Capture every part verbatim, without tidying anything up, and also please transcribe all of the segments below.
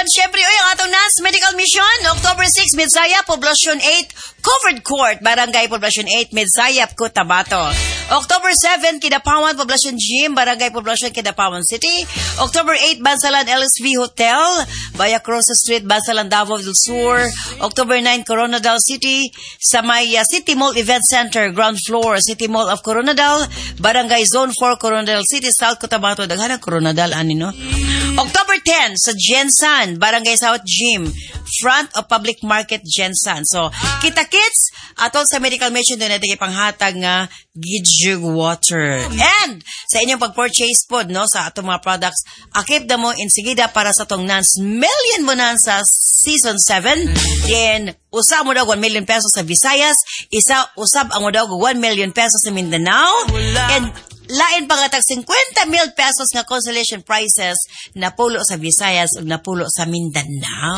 And syempre, oy, ang atong N A S Medical Mission, October six, Midsaya, Poblacion eight, Covered Court, Barangay Poblacion eight, Midsaya, Cotabato. October seven, Kidapawan, Poblacion Gym, Barangay Poblacion, Kidapawan City. October eight, Bansalan L S V Hotel, Bayacrosa Street, Bansalan, Davao del Sur. October nine, Coronadal City, Samaya City Mall Event Center, ground floor, City Mall of Coronadal, Barangay Zone four, Coronadal City, South Cotabato. Daghanang Coronadal, ani no? October ten, sa Gensan, Barangay South Gym, front of Public Market, Gensan. So, kita-kits, atol sa Medical Mission, doon natin ipanghatag nga Gijug Water. And, sa inyong pag-purchase po, no, sa atong mga products, akip na mo insigida para sa tong N A S Million Bonanza Season seven. Then, usa mo daw one million pesos sa Visayas, isa usab ang mo daw one million pesos sa Mindanao, and lain pangatag fifty mil pesos nga consolation prizes na pulo sa Visayas ug na pulo sa Mindanao.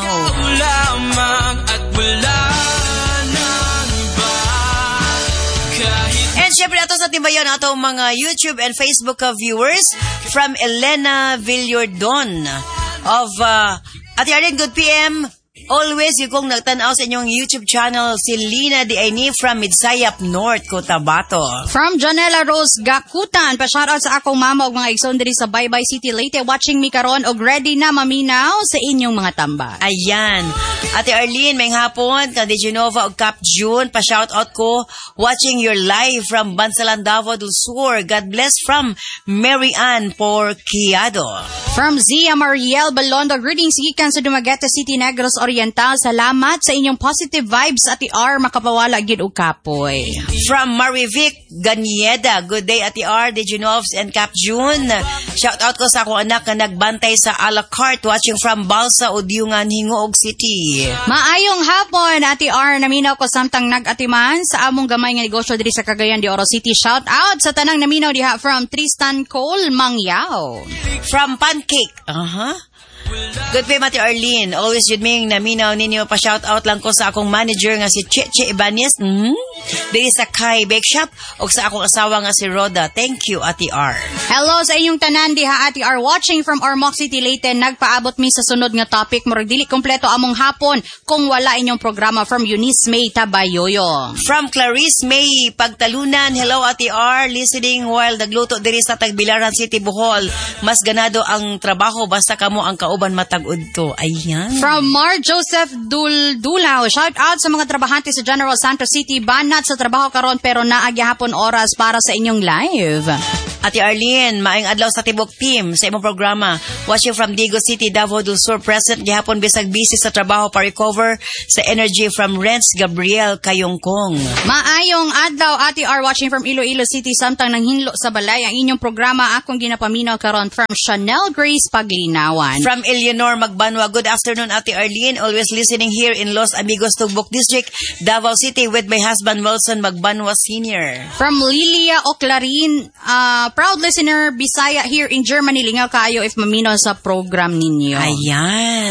And syempre ato sa timbayon ato mga YouTube and Facebook uh, viewers from Elena Villardon of uh, Ate Arlene, good P M. Always, yung kong nagtanaw sa inyong YouTube channel, si Lina Diaini from Midsayap North, Cotabato. From Janela Rose Gakutan, pa-shoutout sa akong mama o mga igsoon diri sa Baybay City, Leyte, watching me karon og ready na maminaw sa inyong mga tamba. Ayan. Ate Arlene, may hapon, Kandi Genova o Cap June, pa-shoutout ko, watching your live from Bansalan, Davao del Sur. God bless from Mary Ann Porquiado. From Zia Mariel Balondo, greetings gikan sa Dumaguete City, Negros Oriental. Salamat sa inyong positive vibes, Ate R, makapawala gid og kapoy. From Marivic Ganyeda, good day Ate R, Diginovs and Cap June. Shout out ko sa akong anak na nagbantay sa a la carte, watching from Balsa, Udyungan, Hingoog City. Maayong hapon, Ate R, naminaw ko samtang nag-atiman sa among gamay nga negosyo diri sa Cagayan de Oro City. Shout out sa tanang naminaw diha from Tristan Cole Mangyao. From Pancake, uh-huh. Good day, Mati Arlene. Always yun ming naminaw ninyo. Pa-shoutout lang ko sa akong manager nga si Cheche Ibanez. Mm-hmm. Dili sa Kai Bake Shop o sa akong asawa nga si Roda. Thank you, Ate R. Hello sa inyong tanan diha, Ate R. Watching from Ormoc City, Leyte. Nagpaabot mi sa sunod nga topic. Murag dili kompleto among hapon kung wala inyong programa. From Eunice May Tabayoyo. From Clarice May Pagtalunan. Hello, Ate R. Listening while nagluto diri sa Tagbilaran City, Bohol. Mas ganado ang trabaho basta kamo ang kauban matag-ud to. Ayan. From Mar Joseph Dul Dulao, shout out sa mga trabahante sa General Santos City. Banat sa trabaho karon pero naagi hapon oras para sa inyong live. Ate Arlene, maayong adlaw sa tibok team sa imong programa. Watching from Digo City, Davao del Sur, present gihapon bisag busy sa trabaho pa recover sa energy from Renz Gabriel Kayongkong. Maayong adlaw, Ate R, watching from Iloilo City, samtang nanghinlo sa balay ang inyong programa. Akong ginapaminaw karon from Chanel Grace Paglinawan. From Eleanor Magbanwa, good afternoon, Ate Arlene. Always listening here in Los Amigos, Tugbok District, Davao City with my husband Wilson Magbanwa Senior. From Lilia Oclarin, uh, proud listener, Bisaya here in Germany. Lingaw kayo if mamino sa program ninyo. Ayan.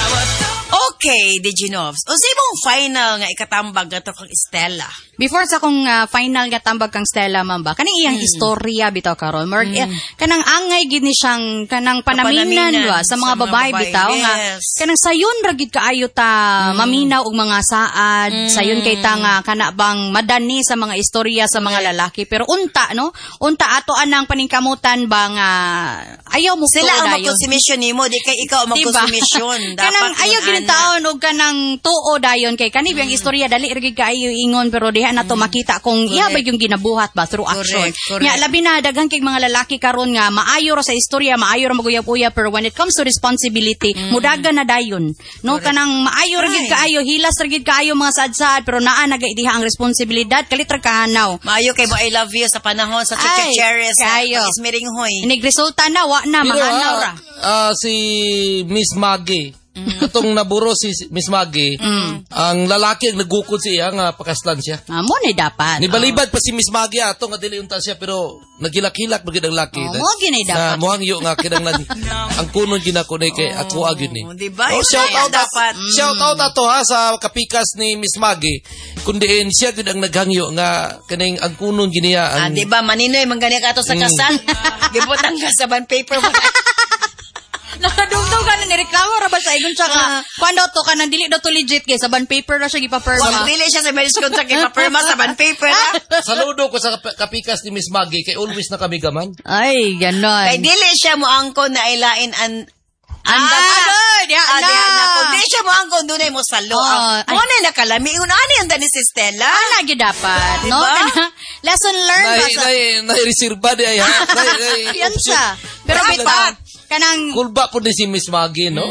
Okay, Diginovs. O sa imong final nga ikatambag nga to kang Stella. Before sa kong uh, final nga tambag kang Stella, mamba, kanang iyang mm. istorya bitaw karon. More mm. eh, kanang angay gid ni siyang kanang panaminan wa sa mga babae bitaw yes. nga kanang sayon ra gid kaayo ta mm. maminaw og mga saad, mm. sayon kay ta nga kana bang madani sa mga istorya sa mga lalaki. Pero unta no, unta ato anang paningkamutan ba nga ayaw mo sila ang magkonsumisyon nimo, di kay ikaw ang magkonsumisyon. Dapat kanang ayaw gid taon og kanang tuo dayon kay kani biyang mm. istorya dali ra gid kaayo ingon pero diha na to makita kung iya ba yung ginabuhat ba through action. Nya labi na daghang kay mga lalaki karon nga maayo ra sa istorya, maayo ra maguyab-uyab, pero when it comes to responsibility, mm. mudagan na dayon. No correct. Kanang maayo ra gid kaayo, hilas ra gid kaayo mga sad-sad, pero naa na diha ang responsibilidad kalit ra kahanaw. Maayo kay mo I love you sa panahon sa Chichi Cherries kayo. Ismiringhoy. Nigresulta na wa na mahanaw ra. Uh, si Miss Maggie Mm. Katong naburo si Miss Maggie, mm. ang lalaki ang nagukod siya nga pakaslan siya. Amo ni dapat. Nibalibad oh. pa si Miss Maggie ato nga dili unta siya pero nagilak-hilak bagid ang laki. Oh, mo gini dapat. Na moang yo nga kinanglan ang kunon ginakunay kay ako agin ni. Di ba? Oh, shout out dapat. Mm. Shout out ato ha sa kapikas ni Miss Maggie. Kundiin siya gid ang naghangyo nga kaning ang kunon giniya ang. Ah, di ba maninoy man gani ka ato sa kasal. Mm. Gibutang ka sa bond paper mo. Nakadugtog ka na ni reklamo ra ba sa igon siya ka. Kuan daw to kanang dili daw to legit kay sa bond paper ra siya gipaperma. Wag dili siya sa marriage contract gipaperma sa bond paper. Saludo ko sa kapikas ni Miss Maggie kay always na kami gaman. Ay, ganon. Kay dili siya mo angkon na ilain an Andam ah, agad, ya ah, na. na. Kung di siya mo angkon dunay mo salo. Oh, Mo na nakalami un ani ang dani si Stella. Ana gyud dapat, no? Diba? Kana- Lesson learned Nay ba sa nay nay reserva di ay ha. Nay nay. yan sa. Pero Dapat. bitaw, kanang Kulba po ni si Miss Maggie, no?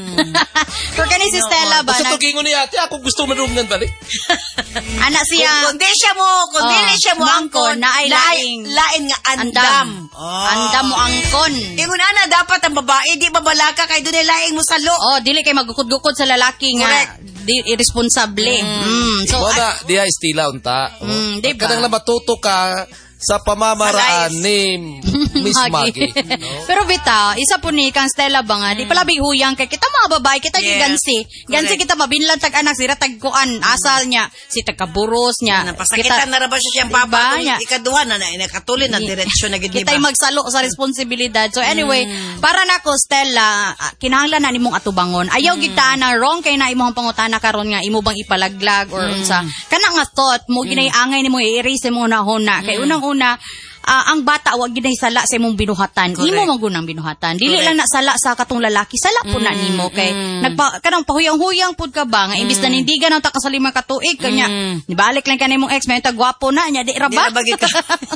pero kani si Stella ba Basta nag tugingon niya, ate, ako gusto madunggan balik. ana Kung, siya kung di siya mo, kung Oh, dili siya mo mangkon angkon, na ay laing. lain nga andam. andam. Oh. Andam mo angkon. Ingon ana dapat ang babae di babalaka kay dunay laing mo salo. Oh, dili kay magukod-gukod sa lalaki nga Correct. di irresponsible. Mm. So Mo ay- na, diya istila unta. Mm, diba? Kadang na matuto ka sa pamamaraan Sa ni Miss Maggie. No? Pero bitaw, isa po ni kang Stella ba nga, di pala bihuyang kay kita mga babae, kita Yes. gigansi. Gansi Correct. kita mabinlan tag anak, sira tag kuan, asal niya, si tagkaburos niya. Napasakitan na ra ba siya siyang Diba? papa Nya. kung ikaduha na na nakatuloy na diretsyon na gid di Kita'y ba? magsalo sa responsibilidad. So anyway, Mm. para nako Stella, ah, kinahanglan na nimong atubangon. Ayaw Mm. gigtaan na wrong kay na imong pangutana karon nga imo bang ipalaglag or Mm. unsa. Kana nga thought mo ginay-angay nimo i-erase mo na hona. Kay Mm. unang-una ah, ang bata wag gid sala sa imong binuhatan. Correct. Imo man gunang binuhatan. Dili Correct. lang na sala sa katong lalaki, sala po na nimo kay mm. nagpa kanang pahuyang-huyang pud ka ba nga imbis na nindigan ang taka sa lima ka tuig kanya. Mm. Nibalik lang kanimong ex may gwapo na nya di ra Di ba? ra ba gid ka?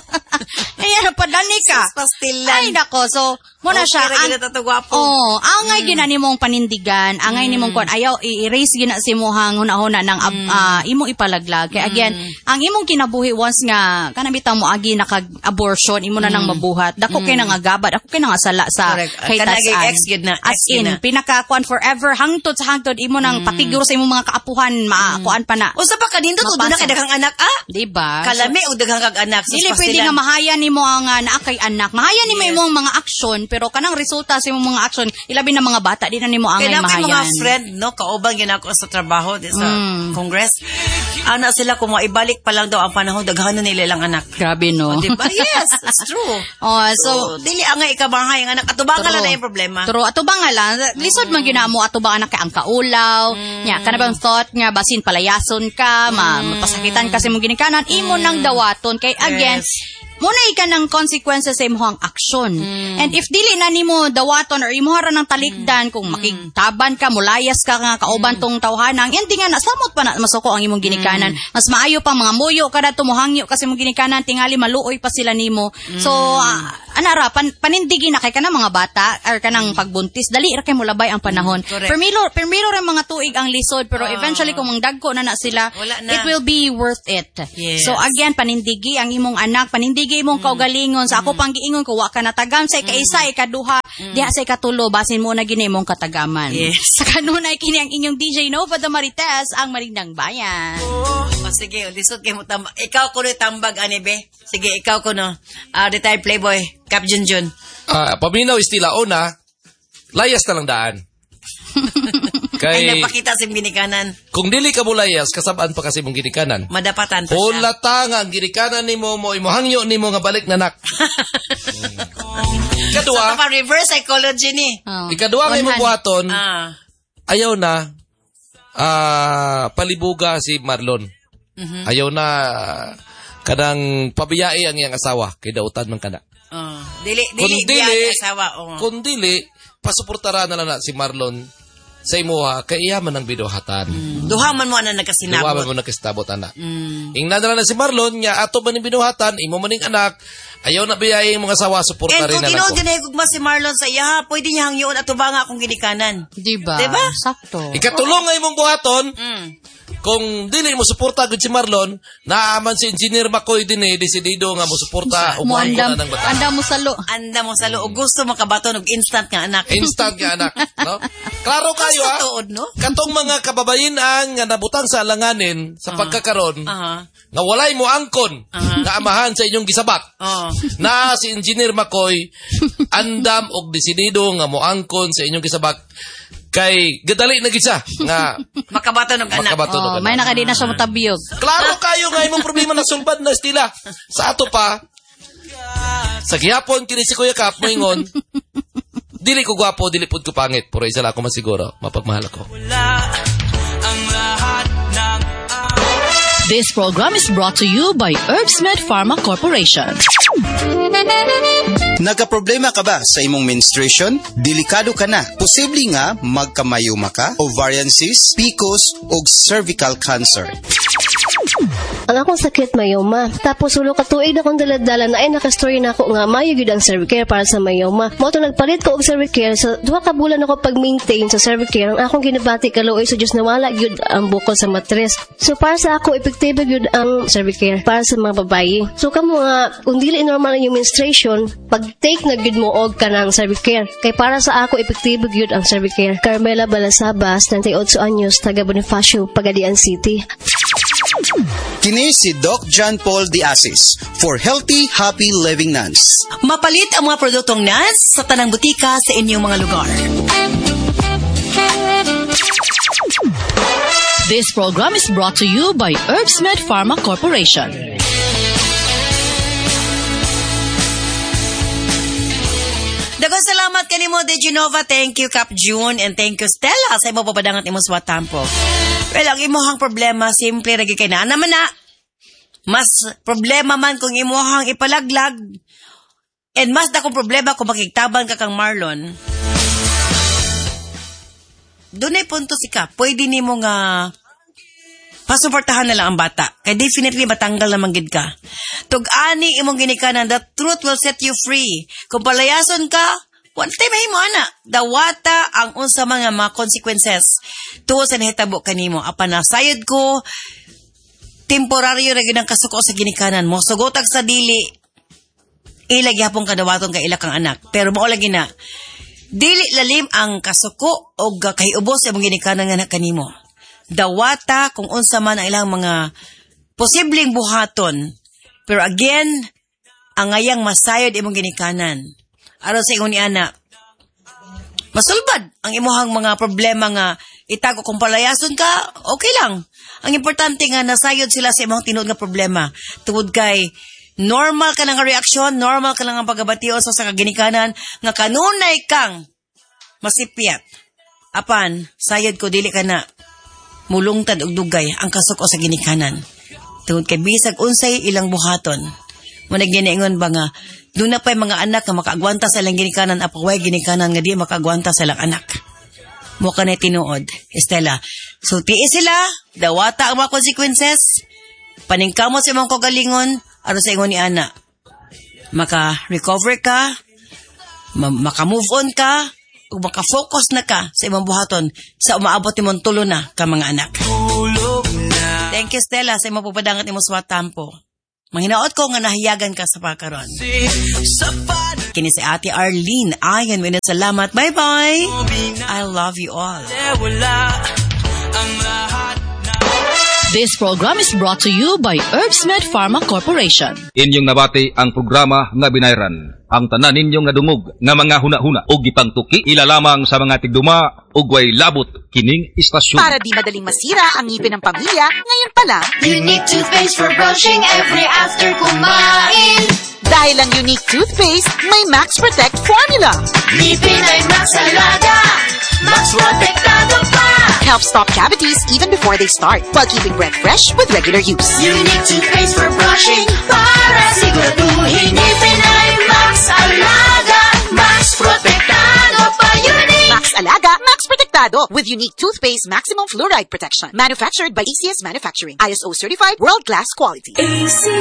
Ayan, padani ka. Sus, pastilan. Ay, nako. So, muna Okay siya. ra gid ato gwapo. Oh, angay gina nimong panindigan, angay nimong kon ayaw i-erase gina si mohang hunahuna ng ab, ah, imong ipalaglag. Kaya again, ang imong kinabuhi once nga kanang bitaw mo agi nakag-abortion, imo na nang mabuhat. Dako kay nang agabad, ako kay nang asala sa Correct. kay Kana tasan. gay ex gid na, As ex gid in, na. pinaka kuan forever hangtod sa hangtod imo nang patiguro sa imong mga kaapuhan, maakuan pa na. Usa pa kanindot ud na Mapasa. kay daghang anak ah. Diba? Kalami ug daghang kag anak. Sus, Dili pwede pastilan. nga mahaya nimo ang uh, naa kay anak. Mahaya nimo Yes. imong mga aksyon pero kanang resulta sa imong mga aksyon ilabi na mga bata di na nimo angay Kaya na mahayan. mga friend, no, kauban ginako sa trabaho di sa Mm. Congress. Ana sila kung maibalik pa lang daw ang panahon daghan na nila lang anak. Grabe no. O, diba? Yes, it's true. Oh, So, so dili angay ikabahay ang anak. Atubangan lang True. na yung problema. True. Ato ba nga lang, lisod man ginamo ato ba anak kay ang kaulaw. Nya, kana bang thought nga basin palayason ka, ma, mapasakitan kasi mong ginikanan, imo nang dawaton kay again, Yes. muna ka ng consequences sa imong aksyon. And if dili na nimo dawaton or imo ra ng talikdan kung makigtaban ka, mulayas ka nga kauban tong tawhanang, yan di nga nasamot pa na masuko ang imong ginikanan. Mas maayo pa mga muyo kada tumuhangyo kasi imong ginikanan tingali maluoy pa sila nimo. So uh, anara pan, panindigi na kay kana mga bata or kanang pagbuntis dali ra kay mulabay ang panahon. Correct. Permilo permilo ra mga tuig ang lisod pero eventually kung mangdagko na na sila, Wala na. it will be worth it. Yes. So again panindigi ang imong anak, panindigi imong kaugalingon sa ako pang giingon ko wa ka natagam sa ikaisa ikaduha diha sa ikatulo basin mo na gini imong katagaman. Yes. Sa kanunay kini ang inyong D J Nova the Marites ang Marindang Bayan. O sige, disot kay mo tamba. Ikaw ko tambag ani be. Sige, ikaw ko no. Ah, retired playboy, Cap Junjun. Ah, paminaw istila una, layas na lang daan. Ay Kay nagpakita sa ginikanan. kung dili ka mo layas, kasabaan pa kasi mong ginikanan. Madapatan pa siya. Hulata nga ang ginikanan nimo mo imo hangyo nimo nga balik na nak. So, Kadua, pa reverse psychology ni. Oh. ikaduha nga imo Unhan. buhaton, Ah. ayaw na ah palibuga si Marlon. Mhm. Ayaw na kadang pabiyai ang iyang asawa kay dautan man kana. Oh. Dili Kung dili dili, diyan asawa. Oh. kung dili pasuportara na lang na si Marlon sa imuha kay iya man ang biduhatan. Duha man mo na Duwa nagkasinabot. man mo nakistabot ana. Mm. Ingna na lang na si Marlon nya ato man ang binuhatan, imo man ning anak, ayaw na biyai ang mga asawa And suportari kung na lang tinuod ko. din ay gugma si Marlon sa iya, pwede niya hangyoon at tubanga akong ginikanan. Diba? Diba? Sakto. Ikatulong nga imong buhaton, Mm. kung dili mo suporta gud si Marlon, naaman si Engineer Makoy din eh, desidido nga mo suporta o Mo mo andam, na ng bata. andam mo salo. Anda mo sa loob. Gusto makabaton og instant nga anak. Instant nga anak, no? Klaro kayo Gusto ha. tuod, no? Katong mga kababayinan nga nabutang sa alanganin sa pagkakaron, Aha. nga walay mo angkon Aha. nga amahan sa inyong gisabak. Oh. Na si Engineer Makoy andam og desidido nga mo angkon sa inyong gisabak kay gadali na gid siya nga Makabaton og anak. makabato Oh, na may nakadi na siya motabiyog. Klaro kayo nga imong problema na sulbad na estila. Sa ato pa, sa gihapon kini si Kuya Kap moingon, dili ko gwapo, dili pud ko pangit, pero isa lang ako masiguro, mapagmahal ako. This program is brought to you by Herbsmed Pharma Corporation. Nagka-problema ka ba sa imong menstruation? Delikado ka na. Posible nga magkamayuma ka, ovarian cyst, P C O S, o cervical cancer. Ang akong sakit mayoma. Tapos ulo ka tuig na kong daladala na ay nakastorya na ako nga mayo gyud ang Cervicare para sa mayoma. Mo to nagpalit ko og Cervicare sa duha ka bulan ako pag-maintain sa Cervicare. Ang akong ginabati kaluoy sa Dios nawala gyud ang bukol sa matres. So para sa ako epektibo gyud ang Cervicare para sa mga babayi. So kamo nga kung dili normal ang menstruation, pag-take na gyud mo og kanang Cervicare. Kay para sa ako epektibo gyud ang Cervicare. Carmela Balasabas, twenty-eight anyos, taga Bonifacio, Pagadian City. Kini si Doc John Paul Diasis for Healthy, Happy Living Nuns. Mapalit ang mga produktong nuns sa tanang butika sa inyong mga lugar. This program is brought to you by Herbsmed Pharma Corporation. Daghang salamat kanimo De Genova, thank you Cap June, and thank you Stella sa imo papadangat imong swatampo. Well, ang imuhang problema simple ra gyud kay na naman na. Mas problema man kung imuhang ipalaglag, and mas dakong problema kung makiktaban ka kang Marlon. Dunay punto si Cap, pwede nimo nga pasuportahan na lang ang bata. Kaya definitely matanggal naman gid ka. Tug-ani imong ginikanan, the truth will set you free. Kung palayason ka, one time mahimo ana. Dawata ang unsa mga mga consequences tuo sa nahitabo kanimo. Apan nasayod ko, temporaryo ra gyud ang kasuko sa ginikanan mo. Sugotag sa dili. Ila gyapon kadawaton ka ila kang anak. Pero mao lagi na. Dili lalim ang kasuko o kahiubos sa imong ginikanan nga kanimo. Dawata kung unsa man ang ilang mga posibleng buhaton. Pero again, ang ngayang masayod imong ginikanan. Aron sa ingon ni ana, masulbad ang imuhang mga problema nga itago kung palayason ka, okay lang. Ang importante nga nasayod sila sa imong tinuod nga problema. Tungod kay normal ka lang nga reaksyon, normal ka lang ang pagabatiyon sa sa kaginikanan nga kanunay kang masipyat. Apan, sayod ko dili ka na mulungtad og dugay ang kasuko sa ginikanan. Tungod kay bisag unsay ilang buhaton. Muna ginaingon ba nga, doon na pa'y mga anak na makaagwanta sa ilang ginikanan, apaway ginikanan nga di makaagwanta sa ilang anak. Mukha na tinuod, Estela. So, tiis sila, dawata ang mga consequences, paningkamot sa imong kagalingon, aron sa ingon ni ana. Maka-recover ka, ma- maka-move on ka, o maka-focus na ka sa imong buhaton sa umaabot ni mong tulo na ka mga anak. Thank you, Stella, sa imong pupadangat ni mong swatampo. Manghinaot ko nga nahiyagan ka sa pagkaron. Kini si Ate Arlene. Ayan, minute salamat. Bye-bye. I love you all. This program is brought to you by Herbsmed Pharma Corporation. Inyong nabati ang programa nga binayran. Ang tanan ninyong nadungog nga mga huna-huna o gipangtuki ilalamang sa mga tigduma o way labot kining istasyon. Para di madaling masira ang ngipin ng pamilya, ngayon pa lang, Unique toothpaste for brushing every after kumain. dahil ang Unique toothpaste may Max Protect formula. Ngipin ay Max Alaga, Max Protektado pa. Helps stop cavities even before they start, while keeping breath fresh with regular use. Unique toothpaste for brushing para siguraduhin ngipin ay Max Alaga, Max Protektado pa. Unique Max Alaga, Max Protectado with Unique toothpaste maximum fluoride protection. Manufactured by A C S Manufacturing. I S O certified, world-class quality.